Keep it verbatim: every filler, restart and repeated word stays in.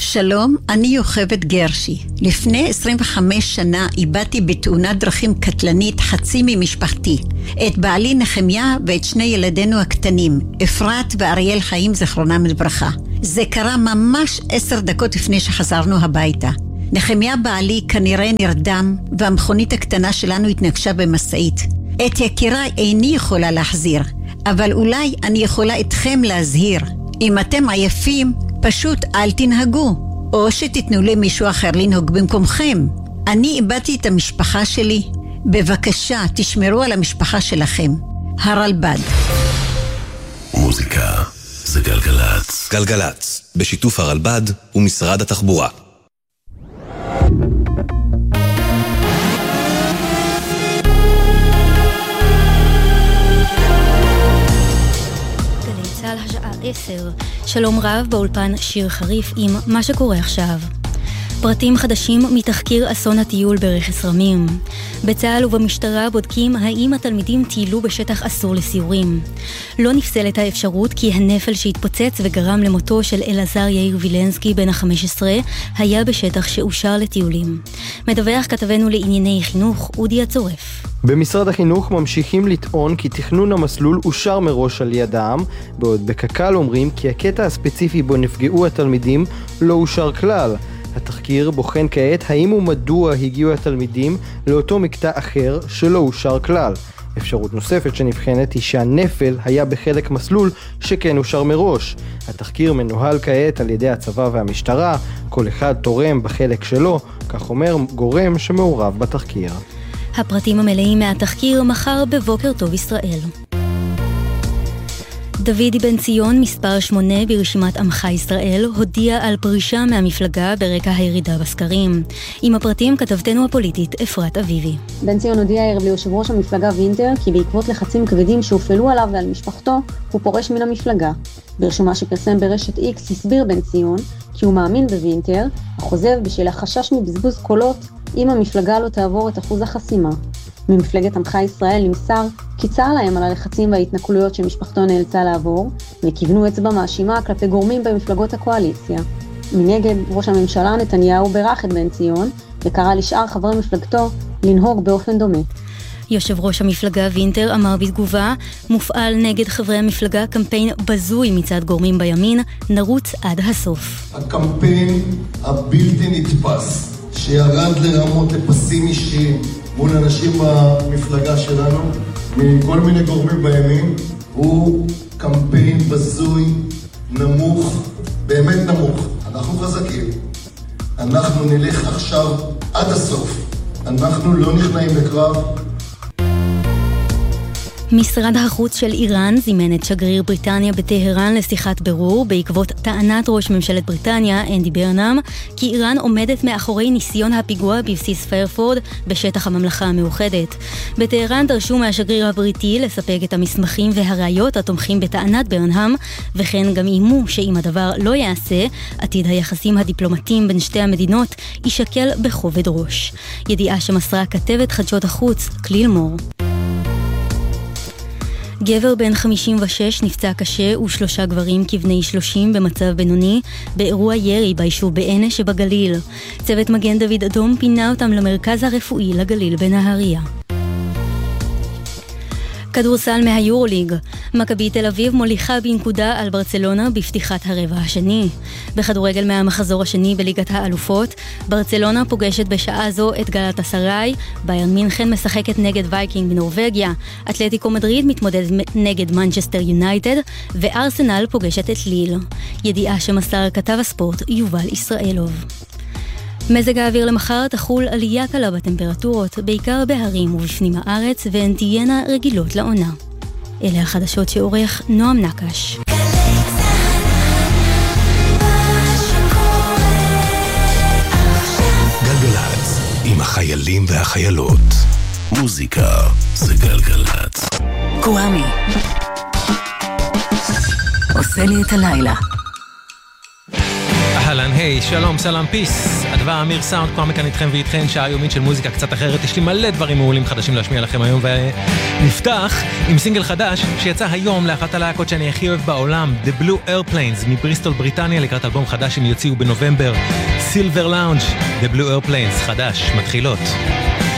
שלום, אני יוכבד גרשי. לפני עשרים וחמש שנה איבדתי בתאונת דרכים קטלנית חצי ממשפחתי. את בעלי נחמיה ואת שני ילדינו הקטנים, אפרת ואריאל חיים זכרונם לברכה. זה קרה ממש עשר דקות לפני שחזרנו הביתה. נחמיה בעלי כנראה נרדם והמכונית הקטנה שלנו התנגשה במשאית. את יקיריי איני יכולה להחזיר, אבל אולי אני יכולה אתכם להזהיר. אם אתם עייפים, פשוט אל תנהגו, או שתתנו למישהו אחר לנהוג במקומכם. אני איבדתי את המשפחה שלי. בבקשה, תשמרו על המשפחה שלכם. הרלב"ד. מוזיקה זה גלגלץ. גלגלץ, בשיתוף הרלב"ד ומשרד התחבורה. עשר. שלום רב, באולפן שיר חריף עם מה שקורה עכשיו. פרטים חדשים מתחקיר אסון הטיול ברכס רמים. בצה"ל ובמשטרה בודקים האם התלמידים טיילו בשטח אסור לסיורים. לא נפסלת האפשרות כי הנפל שהתפוצץ וגרם למותו של אלעזר יאיר וילנסקי בן ה-חמש עשרה היה בשטח שאושר לטיולים. מדווח כתבנו לענייני חינוך אודי הצורף. במשרד החינוך ממשיכים לטעון כי תכנון המסלול אושר מראש על ידם, בעוד בקק"ל אומרים כי הקטע הספציפי בו נפגעו התלמידים לא אושר כלל. התחקיר בוחן כעת האם ומדוע הגיעו התלמידים לאותו מקטע אחר שלא אושר כלל. אפשרות נוספת שנבחנת היא שהנפל היה בחלק מסלול שכן אושר מראש. התחקיר מנוהל כעת על ידי הצבא והמשטרה, כל אחד תורם בחלק שלו, כך אומר גורם שמעורב בתחקיר. הפרטים המלאים מהתחקיר מחר בבוקר טוב ישראל. דוד בן ציון, מספר שמונה ברשימת עמך ישראל, הודיע על פרישה מהמפלגה ברקע הירידה בסקרים. עם הפרטים כתבתנו הפוליטית אפרת אביבי. בן ציון הודיע הערב ליושב ראש המפלגה וינטר כי בעקבות לחצים כבדים שהופעלו עליו ועל משפחתו, הוא פורש מן המפלגה. ברשומה שפרסם ברשת איקס הסביר בן ציון כי הוא מאמין בוינטר, החוזב בשל החשש מבזבוז קולות אם המפלגה לא תעבור את אחוז החסימה. ממפלגת עמך ישראל נמסר כי צר להם על הלחצים וההתנכלויות שמשפחתו נאלצה לעבור, וכיוונו אצבע מאשימה כלפי גורמים במפלגות הקואליציה. מנגד, ראש הממשלה נתניהו ברך את בן ציון, וקרא לשאר חברי מפלגתו לנהוג באופן דומה. יושב ראש המפלגה וינטר אמר בתגובה, מופעל נגד חברי המפלגה קמפיין בזוי מצד גורמים בימין, נרוץ עד הסוף. הקמפיין הבלתי נתפס שירד לרמות לפסים אישיים מול אנשים במפלגה שלנו, מכל מיני גורמים בימין, הוא קמפיין בזוי, נמוך, באמת נמוך. אנחנו חזקים. אנחנו נלך עכשיו עד הסוף. אנחנו לא נכנעים בקרב. משרד החוץ של איראן זימן את שגריר בריטניה בטהרן לשיחת ברור בעקבות טענת ראש ממשלת בריטניה, אנדי ברנאם, כי איראן עומדת מאחורי ניסיון הפיגוע בבסיס פיירפורד בשטח הממלכה המאוחדת. בטהרן דרשו מהשגריר הבריטי לספק את המסמכים והראיות התומכים בטענת ברנאם, וכן גם אימו שאם הדבר לא יעשה, עתיד היחסים הדיפלומטיים בין שתי המדינות יישקל בכובד ראש. ידיעה שמסרה כתבת חדשות החוץ, כליל מור. גבר בן חמישים ושש נפצע קשה ושלושה גברים כבני שלושים במצב בינוני באירוע ירי ביישוב בענה שבגליל. צוות מגן דוד אדום פינה אותם למרכז הרפואי לגליל בנהריה. כדורסל מהיורוליג. מכבי תל אביב מוליכה בנקודה על ברצלונה בפתיחת הרבע השני. בכדורגל מהמחזור השני בליגת האלופות, ברצלונה פוגשת בשעה זו את גלאטסראי, ביירן מינכן משחקת נגד וייקינג בנורווגיה, אתלטיקו מדריד מתמודדת נגד מנצ'סטר יונייטד, וארסנל פוגשת את ליל. ידיעה שמסר כתב הספורט יובל ישראלוב. מזג האוויר למחר תחול עלייה קלה בטמפרטורות, בעיקר בהרים ובפנים הארץ, והן תהיינה רגילות לעונה. אלה החדשות שעורך נועם נקש. גלגלץ, עם החיילים והחיילות. מוזיקה זה גלגלץ. קוואמי עושה לי את הלילה. אהלן, היי, שלום, סלאם, פיס. אדווה, אמיר סאונד, כבר מכאן איתכם ואיתכן, שעה יומית של מוזיקה קצת אחרת. יש לי מלא דברים מעולים חדשים להשמיע לכם היום, ונפתח עם סינגל חדש שיצא היום לאחת הלהקות שאני הכי אוהב בעולם, The Blue Airplanes, מבריסטול בריטניה, לקראת אלבום חדש שהם יוציאו בנובמבר, Silver Lounge, The Blue Airplanes, חדש, מתחילות.